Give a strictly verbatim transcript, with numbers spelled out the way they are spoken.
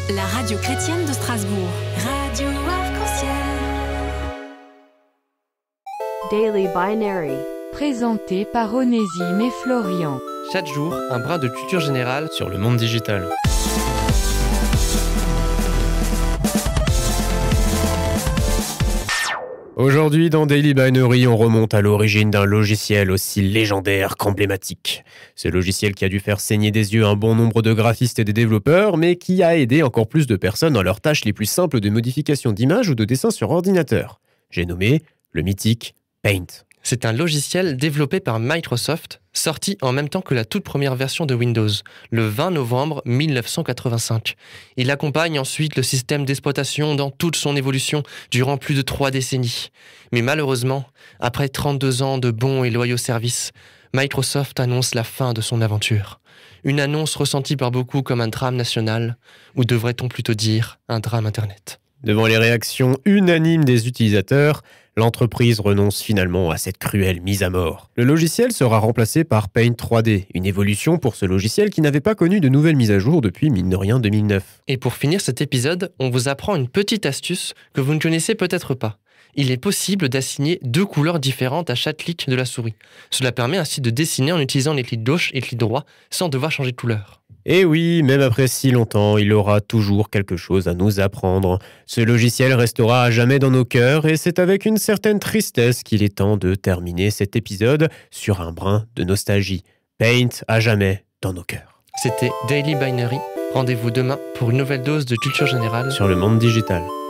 La radio chrétienne de Strasbourg. Radio Arc-en-Ciel. Daily Binary. Présenté par Onésime et Florian. Chaque jour, un brin de culture générale sur le monde digital. Aujourd'hui, dans Daily Binary, on remonte à l'origine d'un logiciel aussi légendaire qu'emblématique. Ce logiciel qui a dû faire saigner des yeux un bon nombre de graphistes et de développeurs, mais qui a aidé encore plus de personnes dans leurs tâches les plus simples de modification d'images ou de dessin sur ordinateur. J'ai nommé le mythique Paint. C'est un logiciel développé par Microsoft, sorti en même temps que la toute première version de Windows, le vingt novembre mille neuf cent quatre-vingt-cinq. Il accompagne ensuite le système d'exploitation dans toute son évolution durant plus de trois décennies. Mais malheureusement, après trente-deux ans de bons et loyaux services, Microsoft annonce la fin de son aventure. Une annonce ressentie par beaucoup comme un drame national, ou devrait-on plutôt dire un drame Internet. Devant les réactions unanimes des utilisateurs, l'entreprise renonce finalement à cette cruelle mise à mort. Le logiciel sera remplacé par Paint trois D, une évolution pour ce logiciel qui n'avait pas connu de nouvelles mises à jour depuis mine de rien deux mille neuf. Et pour finir cet épisode, on vous apprend une petite astuce que vous ne connaissez peut-être pas. Il est possible d'assigner deux couleurs différentes à chaque clic de la souris. Cela permet ainsi de dessiner en utilisant les clics gauche et clic droit sans devoir changer de couleur. Et oui, même après si longtemps, il aura toujours quelque chose à nous apprendre. Ce logiciel restera à jamais dans nos cœurs et c'est avec une certaine tristesse qu'il est temps de terminer cet épisode sur un brin de nostalgie. Paint à jamais dans nos cœurs. C'était Daily Binary. Rendez-vous demain pour une nouvelle dose de culture générale sur le monde digital.